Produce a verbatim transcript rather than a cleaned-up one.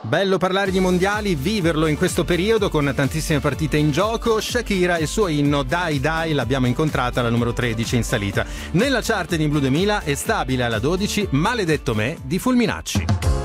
Bello parlare di mondiali, viverlo in questo periodo con tantissime partite in gioco. Shakira e il suo inno Dai Dai l'abbiamo incontrata alla numero tredici in salita. Nella chart di Blue duemila è stabile alla dodici Maledetto me di Fulminacci.